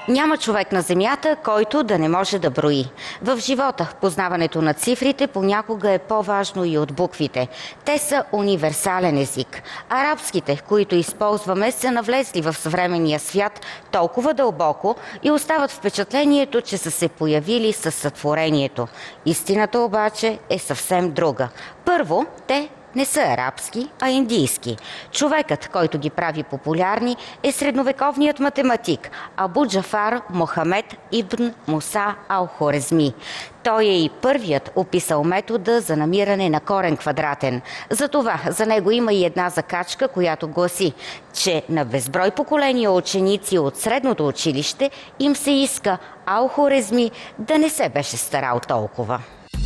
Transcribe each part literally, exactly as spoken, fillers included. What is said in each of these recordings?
Няма човек на земята, който да не може да брои. В живота познаването на цифрите понякога е по-важно и от буквите. Те са универсален език. Арабските, които използваме, са навлезли в съвременния свят толкова дълбоко и остават впечатлението, че са се появили със сътворението. Истината обаче е съвсем друга. Първо, те не са арабски, а индийски. Човекът, който ги прави популярни, е средновековният математик Абу Джафар Мохамед ибн Муса ал-Хорезми. Той е и първият описал метода за намиране на корен квадратен. Затова за него има и една закачка, която гласи, че на безброй поколения ученици от средното училище им се иска ал-Хорезми да не се беше старал толкова.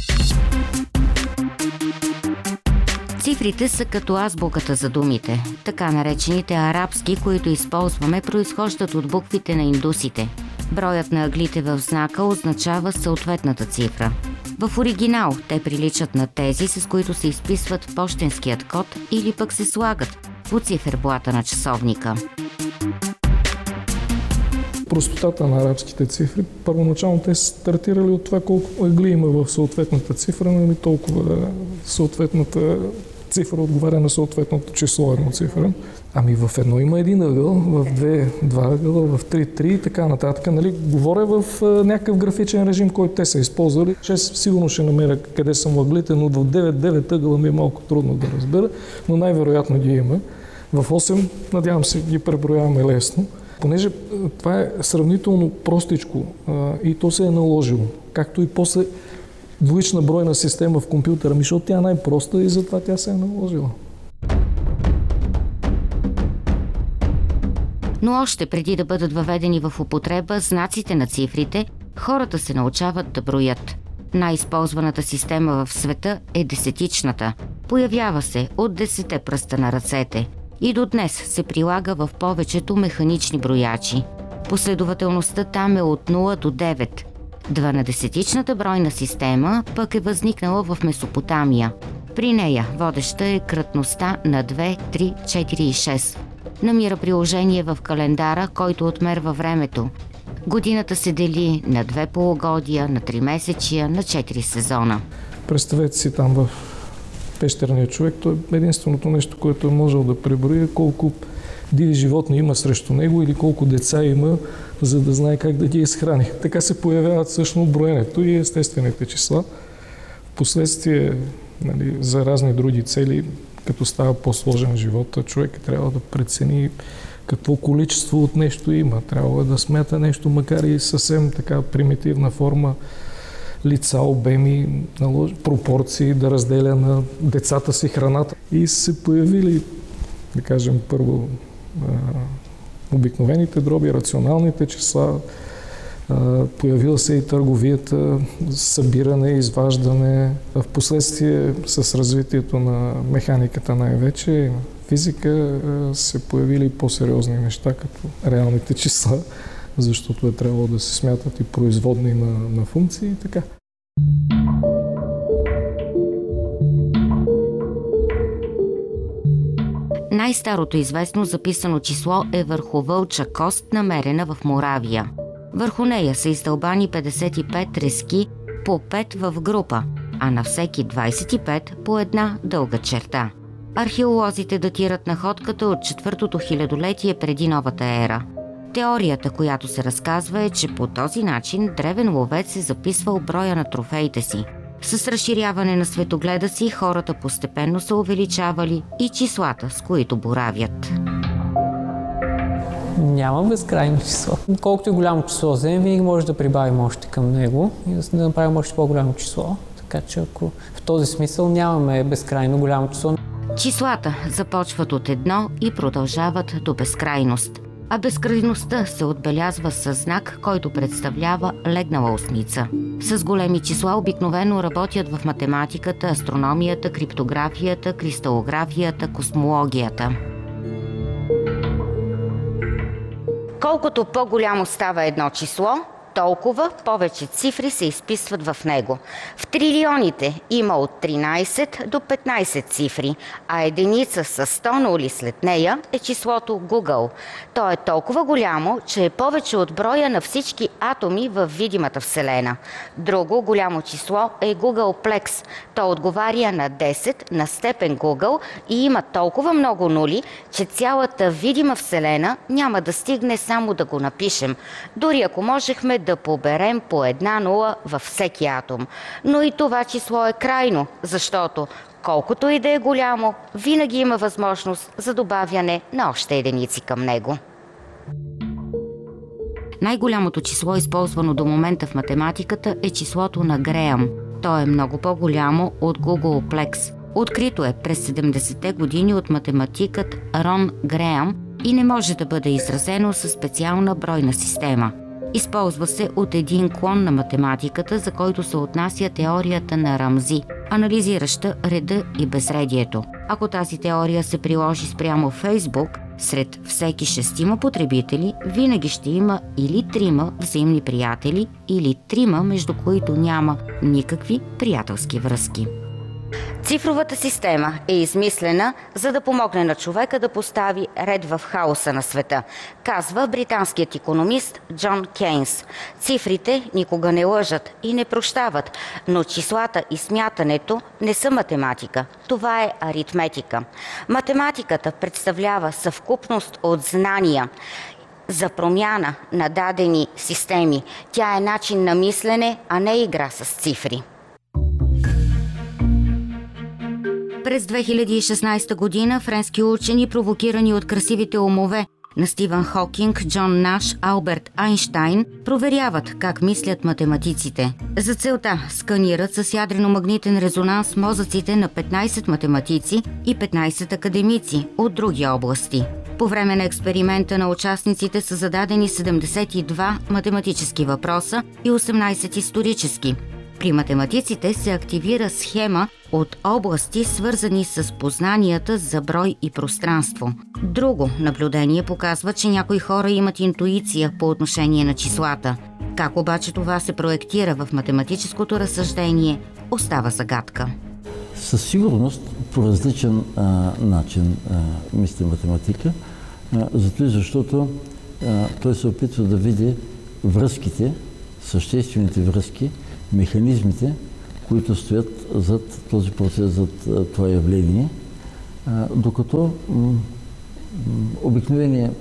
Цифрите са като азбуката за думите. Така наречените арабски, които използваме, произхождат от буквите на индусите. Броят на ъглите в знака означава съответната цифра. В оригинал те приличат на тези, с които се изписват пощенският код или пък се слагат по циферблата на часовника. Простотата на арабските цифри, първоначално те са стартирали от това колко ъгли има в съответната цифра, но толкова съответната цифра отговаря на съответното число една цифра. Ами в едно има един ъгъл, в две два ъгъла, в три три и така нататък. Нали, говоря в някакъв графичен режим, който те са използвали. шест сигурно ще намеря къде са ъглите, но в девет девет ъгъла ми е малко трудно да разбера, но най-вероятно ги има. В осем, надявам се, ги преброяваме лесно. Понеже това е сравнително простичко а, и то се е наложило. Както и после двоична бройна система в компютъра, защото тя е най-проста и затова тя се е наложила. Но още преди да бъдат въведени в употреба знаците на цифрите, хората се научават да броят. Най-използваната система в света е десетичната. Появява се от десете пръста на ръцете и до днес се прилага в повечето механични броячи. Последователността там е от нула до девет. дванадесетичната бройна система пък е възникнала в Месопотамия. При нея водеща е кратността на две, три, четири и шест. Намира приложение в календара, който отмерва времето. Годината се дели на две полугодия, на три месечия, на четири сезона. Представете си там в пещерния човек, то е единственото нещо, което е можел да преброи, колко диви животни има срещу него или колко деца има, за да знае как да ги изхрани. Така се появяват всъщност броенето и естествените числа. Впоследствие, нали, за разни други цели, като става по-сложен живот, човек трябва да прецени какво количество от нещо има. Трябва да смята нещо, макар и съвсем така примитивна форма, лица, обеми, пропорции, да разделя на децата си храната. И се появили, да кажем, първо обикновените дроби, рационалните числа, появила се и търговията, събиране, изваждане. В последствие с развитието на механиката най-вече и на физика се появили по-сериозни неща, като реалните числа, защото е трябвало да се смятат и производни на, на функции и така. Най-старото известно записано число е върху вълча кост, намерена в Моравия. Върху нея са издълбани петдесет и пет трески, по пет в група, а на всеки двадесет и пет по една дълга черта. Археолозите датират находката от четвъртото хилядолетие преди новата ера. Теорията, която се разказва, е, че по този начин древен ловец е записвал броя на трофеите си. С разширяване на светогледа си хората постепенно са увеличавали и числата, с които боравят. Няма безкрайно число. Колкото и голямо число вземем, винаги може да прибавим още към него и да направим още по-голямо число. Така че ако в този смисъл нямаме безкрайно голямо число. Числата започват от едно и продължават до безкрайност. А безкрайността се отбелязва със знак, който представлява легнала осница. С големи числа обикновено работят в математиката, астрономията, криптографията, кристалографията, космологията. Колкото по-голямо става едно число, толкова повече цифри се изписват в него. В трилионите има от тринайсет до петнайсет цифри, а единица с сто нули след нея е числото Google. То е толкова голямо, че е повече от броя на всички атоми в видимата Вселена. Друго голямо число е Googleplex. То отговаря на десет на степен Google и има толкова много нули, че цялата видима Вселена няма да стигне само да го напишем. Дори ако можехме да поберем по една нула във всеки атом. Но и това число е крайно, защото колкото и да е голямо, винаги има възможност за добавяне на още единици към него. Най-голямото число, използвано до момента в математиката, е числото на Греъм. То е много по-голямо от Googleplex. Открито е през седемдесетте години от математикът Рон Греъм и не може да бъде изразено със специална бройна система. Използва се от един клон на математиката, за който се отнася теорията на Рамзи, анализираща реда и безредието. Ако тази теория се приложи спрямо Фейсбук, сред всеки шестима потребители винаги ще има или трима взаимни приятели, или трима, между които няма никакви приятелски връзки. Цифровата система е измислена, за да помогне на човека да постави ред в хаоса на света, казва британският икономист Джон Кейнс. Цифрите никога не лъжат и не прощават, но числата и смятането не са математика. Това е аритметика. Математиката представлява съвкупност от знания за промяна на дадени системи. Тя е начин на мислене, а не игра с цифри. През две хиляди и шестнайсета година френски учени, провокирани от красивите умове на Стивън Хокинг, Джон Наш, Алберт Айнщайн, проверяват как мислят математиците. За целта сканират с ядрено-магнитен резонанс мозъците на петнайсет математици и петнайсет академици от други области. По време на експеримента на участниците са зададени седемдесет и два математически въпроса и осемнайсет исторически. При математиците се активира схема от области, свързани с познанията за брой и пространство. Друго наблюдение показва, че някои хора имат интуиция по отношение на числата. Как обаче това се проектира в математическото разсъждение, остава загадка. Със сигурност по различен а, начин а, мисли математика, а, зато и защото а, той се опитва да види връзките, съществените връзки, механизмите, които стоят зад този процес, зад това явление, а, докато м- обикновеният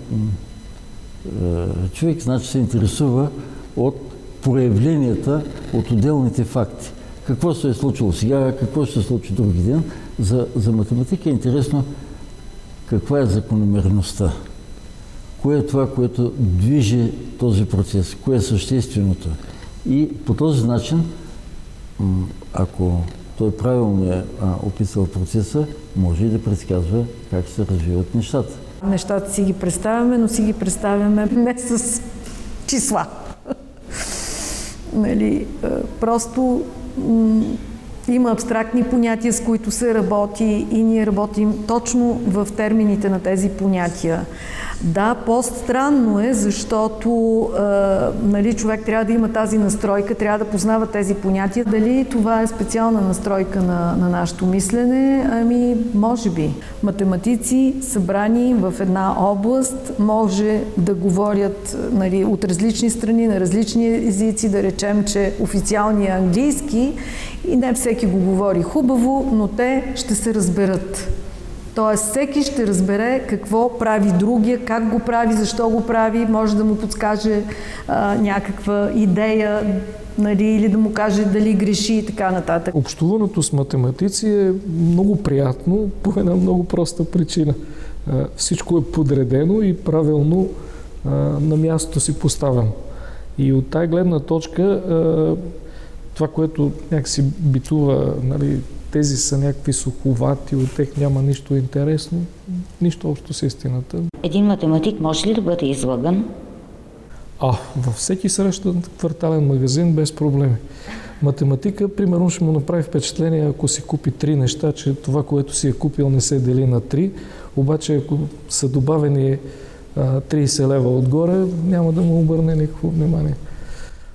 човек значи се интересува от проявленията, от отделните факти. Какво се е случило сега, какво ще се случи други ден. За, за математика е интересно каква е закономерността. Кое е това, което движи този процес, кое е същественото. И по този начин, ако той правилно е а, описал процеса, може и да предсказва как се развиват нещата. Нещата си ги представяме, но си ги представяме не с числа. Нали, просто м- има абстрактни понятия, с които се работи и ние работим точно в термините на тези понятия. Да, по-странно е, защото е, нали, човек трябва да има тази настройка, трябва да познава тези понятия. Дали това е специална настройка на, на нашето мислене? Ами, може би. Математици, събрани в една област, може да говорят нали, от различни страни, на различни езици, да речем, че официалният английски и не всеки го говори хубаво, но те ще се разберат. Тоест, всеки ще разбере какво прави другия, как го прави, защо го прави, може да му подскаже а, някаква идея, нали, или да му каже дали греши и така нататък. Общуването с математици е много приятно по една много проста причина. А, всичко е подредено и правилно а, на мястото си поставено. И от тая гледна точка а, това, което някакси битува, нали, тези са някакви суховати, от тях няма нищо интересно, нищо общо с истината. Един математик може ли да бъде излъган? А, във всеки срещан квартален магазин без проблеми. Математика, примерно, ще му направи впечатление, ако си купи три неща, че това, което си е купил, не се дели на три, обаче ако са добавени а, трийсет лева отгоре, няма да му обърне никакво внимание.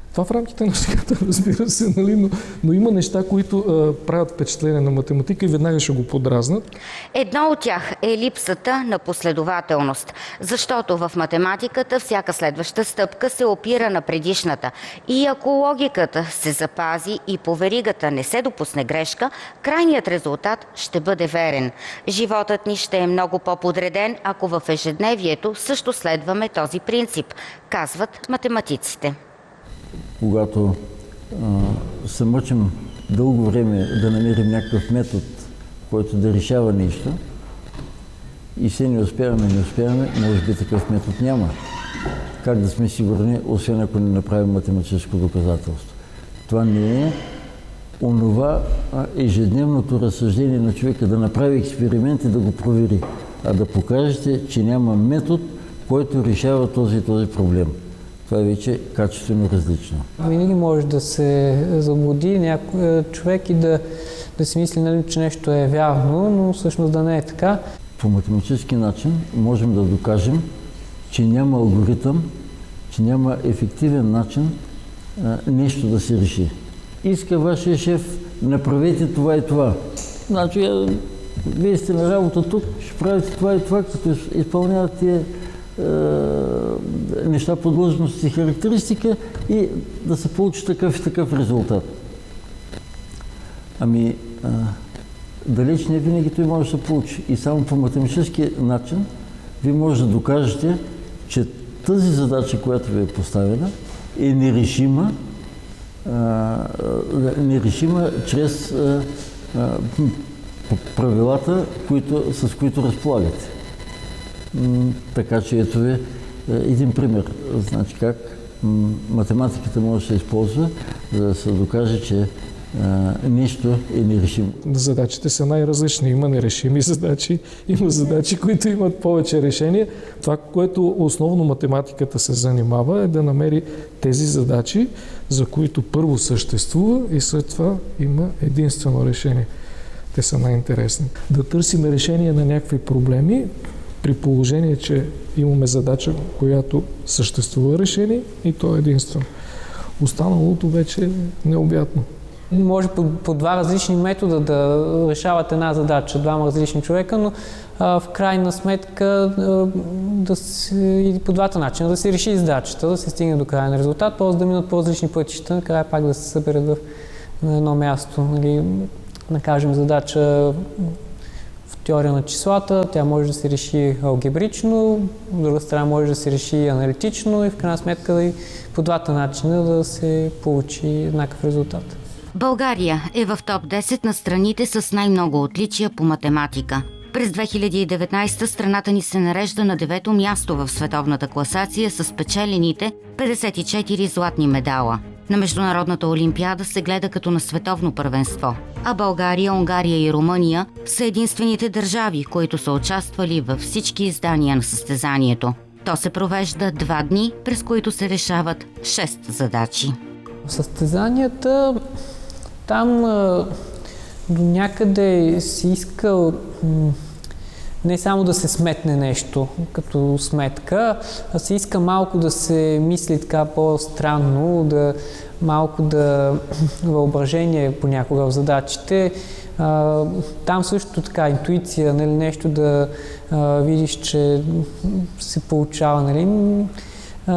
Това в рамките на шегата, разбира се, нали? но, но има неща, които а, правят впечатление на математика и веднага ще го подразнат. Едно от тях е липсата на последователност, защото в математиката всяка следваща стъпка се опира на предишната. И ако логиката се запази и по веригата не се допусне грешка, крайният резултат ще бъде верен. Животът ни ще е много по-подреден, ако в ежедневието също следваме този принцип, казват математиците. Когато а, се мъчим дълго време да намерим някакъв метод, който да решава нещо и все не успяваме, не успяваме, може би такъв метод няма. Как да сме сигурни, освен ако не направим математическо доказателство? Това не е онова а, ежедневното разсъждение на човека, да направи експеримент и да го провери, а да покажете, че няма метод, който решава този и този проблем. Това е вече качествено различно. Винаги може да се заблуди някой човек и да, да си мисли, нали, че нещо е вярно, но всъщност да не е така. По математически начин можем да докажем, че няма алгоритъм, че няма ефективен начин а, нещо да се реши. Иска вашия шеф, направете това и това. Значи, а, вие сте на работа тук, ще правите това и това, като изпълнявате неща по длъжност и характеристика и да се получи такъв и такъв резултат. Ами, а, далеч не винаги той може да се получи. И само по математически начин вие може да докажете, че тази задача, която ви е поставена, е нерешима, а, нерешима чрез а, а, правилата, които, с които разполагате. Така че ето ви един пример. Значи как математиката може да се използва, за да се докаже, че а, нещо е нерешимо. Задачите са най-различни. Има нерешими задачи, има задачи, които имат повече решения. Това, което основно математиката се занимава, е да намери тези задачи, за които първо съществува и след това има единствено решение. Те са най-интересни. Да търсим решение на някакви проблеми, при положение, че имаме задача, която съществува решение и то е единствено. Останалото вече е необятно. Може по, по два различни метода да решават една задача, двама различни човека, но а, в крайна сметка а, да се, и по двата начина да се реши задачата, да се стигне до крайен резултат, просто да минат по различни пътища, накрая пак да се съберат в, на едно място. Нали, да кажем задача в теория на числата, тя може да се реши алгебрично, от друга страна може да се реши аналитично и в крайна сметка и по двата начина да се получи еднакъв резултат. България е в топ десет на страните с най-много отличия по математика. През две хиляди и деветнадесета страната ни се нарежда на девето място в световната класация с спечелените петдесет и четири златни медала. На Международната олимпиада се гледа като на световно първенство, а България, Унгария и Румъния са единствените държави, които са участвали във всички издания на състезанието. То се провежда два дни, през които се решават шест задачи. В състезанията там до някъде си искал не само да се сметне нещо като сметка, а се иска малко да се мисли така по-странно, да малко да въображение понякога в задачите. А, там също така интуиция, нали, нещо да а, видиш, че се получава, нали, а,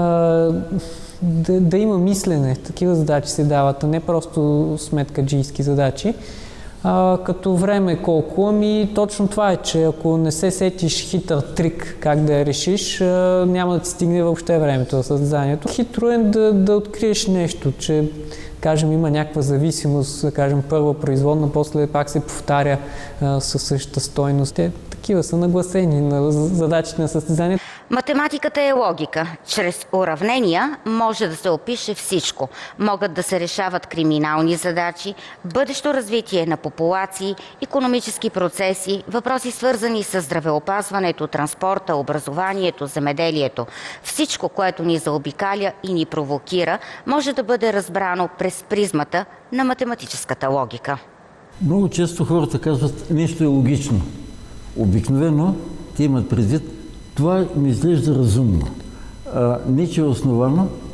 да, да има мислене. Такива задачи се дават, а не просто сметкаджийски задачи. А, като време колко? Ами точно това е, че ако не се сетиш хитър трик как да я решиш, а, няма да ти стигне въобще времето за състезанието. Хитро е да, да откриеш нещо, че кажем има някаква зависимост, да кажем първа производна, после пак се повтаря а, със същата стойност. Те такива са нагласени на задачите на състезанието. Математиката е логика. Чрез уравнения може да се опише всичко. Могат да се решават криминални задачи, бъдещо развитие на популации, икономически процеси, въпроси свързани с здравеопазването, транспорта, образованието, земеделието. Всичко, което ни заобикаля и ни провокира, може да бъде разбрано през призмата на математическата логика. Много често хората казват, нещо е логично. Обикновено те имат предвид, това ми изглежда разумно. А, не, че е основано,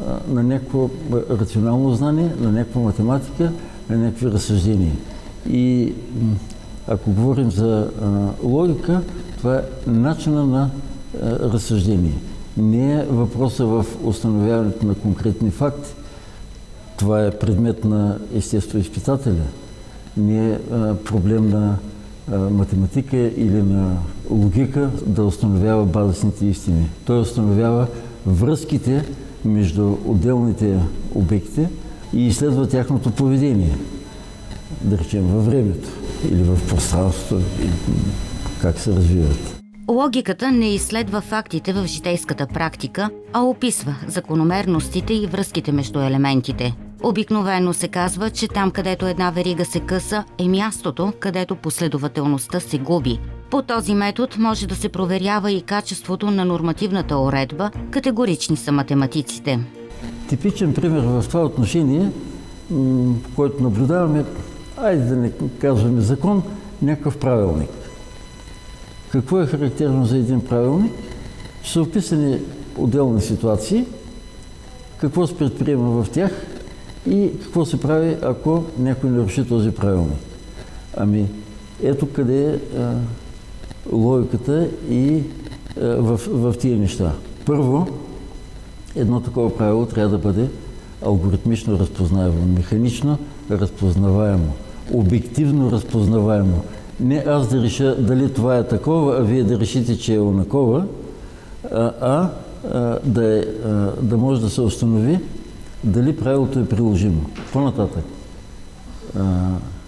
на някакво рационално знание, на някаква математика, на някакви разсъждения. И ако говорим за логика, това е начина на разсъждение. Не е въпроса в установяването на конкретни факти. Това е предмет на естествоизпитателя. Не е проблем на математика или на логика да установява базисните истини. Той установява връзките между отделните обекти и изследва тяхното поведение, да речем във времето или в пространството, или как се развиват. Логиката не изследва фактите в житейската практика, а описва закономерностите и връзките между елементите. Обикновено се казва, че там, където една верига се къса, е мястото, където последователността се губи. По този метод може да се проверява и качеството на нормативната уредба, категорични са математиците. Типичен пример в това отношение, който наблюдаваме, айде да не казваме закон, някакъв правилник. Какво е характерно за един правилник? Че са описани отделни ситуации, какво се предприема в тях и какво се прави, ако някой наруши този правилник. Ами, ето къде е а, логиката и а, в, в тия неща. Първо, едно такова правило трябва да бъде алгоритмично разпознаваемо, механично разпознаваемо, обективно разпознаваемо. Не аз да реша дали това е такова, а вие да решите, че е онакова, а, а, а да, е, а, да може да се установи дали правилото е приложимо. По-нататък, а,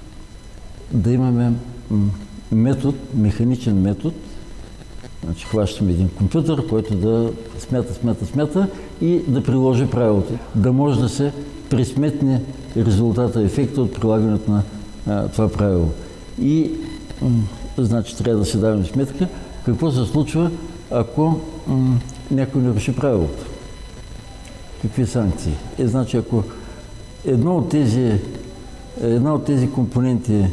да имаме метод, механичен метод, значи хващаме един компютър, който да смята, смята, смята и да приложи правилото. Да може да се пресметне резултата, ефекта от прилагането на а, това правило. И значи трябва да се даваме сметка какво се случва, ако м- някой наруши правилото. Какви санкции? Е, значи, ако едно от тези, една от тези компоненти е,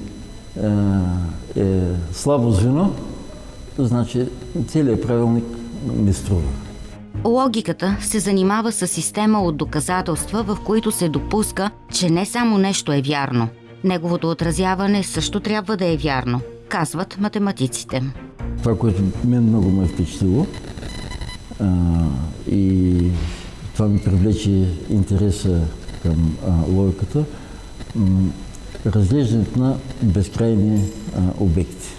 е слабо звено, значи целият правилник не струва. Логиката се занимава с система от доказателства, в които се допуска, че не само нещо е вярно. Неговото отразяване също трябва да е вярно, казват математиците. Това, което мен много ме е впечатлило а, и това ми привлече интереса към а, логиката, м- разглеждането на безкрайни а, обекти.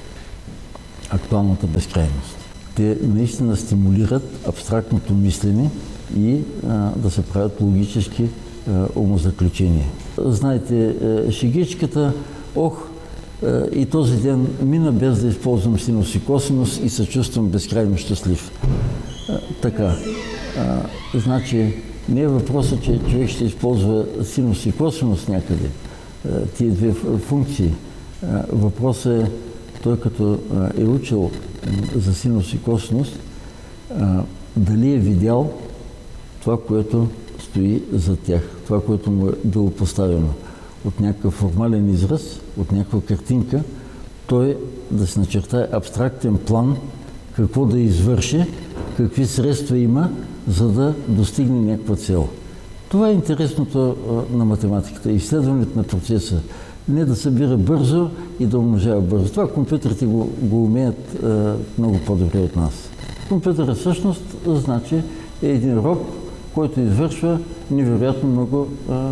Актуалната безкрайност. Те наистина стимулират абстрактното мислене и а, да се правят логически а, умозаключения. Знаете, шегичката, ох, и този ден мина без да използвам синус и косинус и се чувствам безкрайно щастлив. Така, а, значи не е въпросът, че човек ще използва синус и косинус някъде, а, тия две функции. А, въпросът е, той като а, е учил за синус и косинус, а, дали е видял това, което стои за тях, това, което му е било поставено от някакъв формален израз, от някаква картинка, той да се начертае абстрактен план, какво да извърши, какви средства има, за да достигне някаква цел. Това е интересното а, на математиката, изследването на процеса. Не да събира бързо и да умножава бързо. Това компютрите го, го умеят а, много по-добре от нас. Компютърът всъщност значи е един роб, който извършва невероятно много а,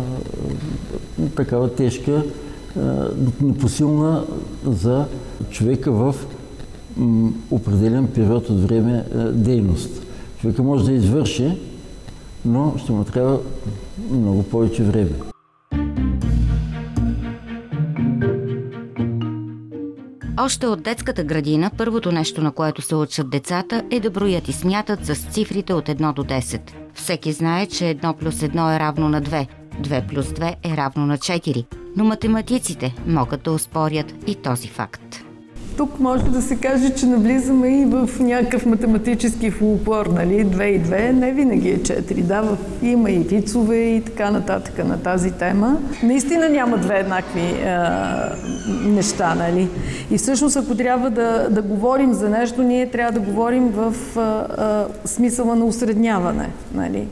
такава тежка, а, непосилна за човека в м, определен период от време а, дейност. Човека може да извърши, но ще му трябва много повече време. Още от детската градина, първото нещо, на което се учат децата, е да броят и смятат с цифрите от едно до десет. Всеки знае, че едно плюс едно е равно на две, две плюс две е равно на четири, но математиците могат да оспорят и този факт. Тук може да се каже, че навлизаме и в някакъв математически фолклор, нали? две и две не винаги е четири. Да, в... има и вицове и така нататък на тази тема. Наистина няма две еднакви е, неща, нали? И всъщност, ако трябва да, да говорим за нещо, ние трябва да говорим в е, е, смисъла на усредняване, нали?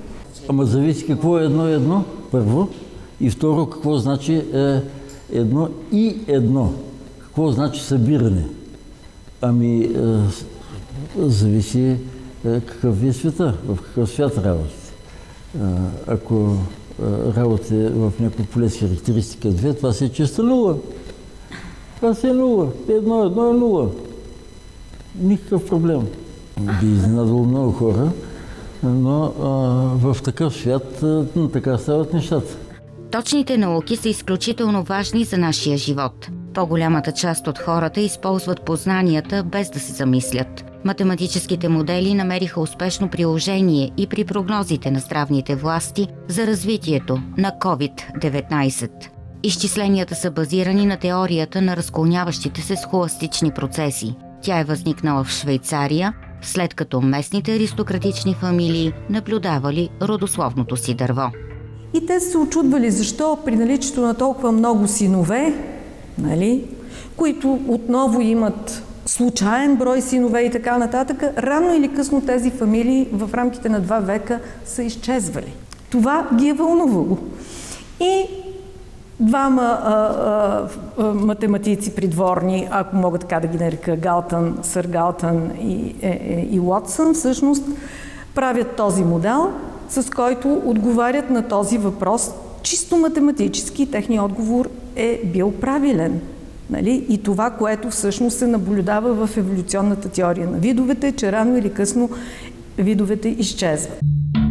Ама зависи какво е едно едно, първо. И второ, какво значи е, едно и едно. Какво значи събиране? Ами, е, зависи е, какъв е света, в какъв свят работите. Е, ако е, работите в някой поле с характеристика две, това си е чиста нула. Това си е нула. Едно, едно е нула. Никакъв проблем. Би изненадало много хора, но а, в такъв свят а, така стават нещата. Точните науки са изключително важни за нашия живот. По-голямата част от хората използват познанията без да се замислят. Математическите модели намериха успешно приложение и при прогнозите на здравните власти за развитието на ковид деветнайсет. Изчисленията са базирани на теорията на разклоняващите се схоластични процеси. Тя е възникнала в Швейцария, след като местните аристократични фамилии наблюдавали родословното си дърво. И те са се очудвали защо при наличието на толкова много синове, нали, които отново имат случайен брой синове и така нататък, рано или късно тези фамилии в рамките на два века са изчезвали. Това ги е вълнувало. И двама а, а, а, математици придворни, ако мога така да ги нарека, Галтън, сър Галтън и, е, и Уотсън, всъщност правят този модел, с който отговарят на този въпрос. Чисто математически техният отговор е бил правилен. Нали? И това, което всъщност се наблюдава в еволюционната теория на видовете, че рано или късно видовете изчезват.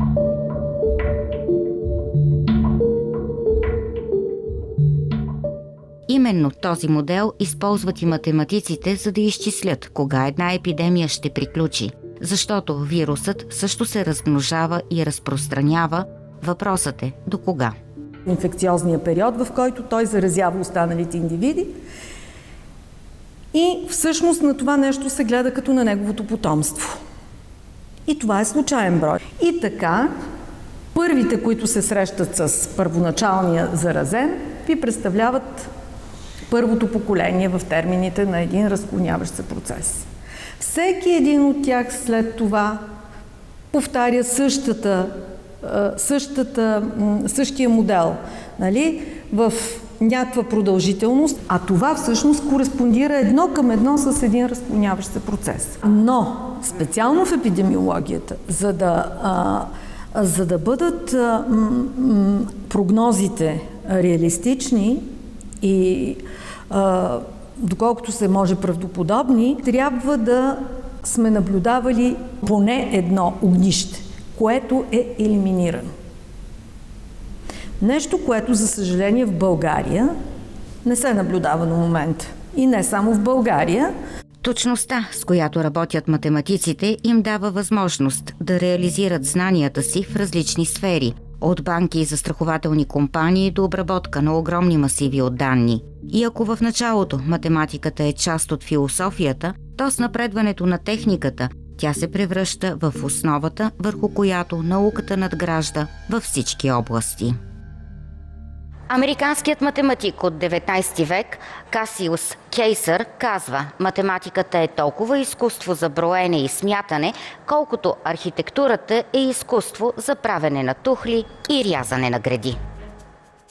Именно този модел използват и математиците, за да изчислят кога една епидемия ще приключи. Защото вирусът също се размножава и разпространява. Въпросът е до кога. Инфекциозния период, в който той заразява останалите индивиди. И всъщност на това нещо се гледа като на неговото потомство. И това е случайен брой. И така, първите, които се срещат с първоначалния заразен, ви представляват първото поколение в термините на един разклоняващ се процес. Всеки един от тях след това повтаря същата, същата, същия модел, нали, в някаква продължителност, а това всъщност кореспондира едно към едно с един разклоняващ се процес. Но специално в епидемиологията, за да, а, за да бъдат а, м, прогнозите реалистични и а, доколкото се може правдоподобни, трябва да сме наблюдавали поне едно огнище, което е елиминирано. Нещо, което, за съжаление, в България не се наблюдава на момента. И не само в България. Точността, с която работят математиците, им дава възможност да реализират знанията си в различни сфери, от банки и застрахователни компании до обработка на огромни масиви от данни. И ако в началото математиката е част от философията, то с напредването на техниката тя се превръща в основата, върху която науката надгражда във всички области. Американският математик от деветнайсети век Касиус Кейсър казва: математиката е толкова изкуство за броене и смятане, колкото архитектурата е изкуство за правене на тухли и рязане на греди.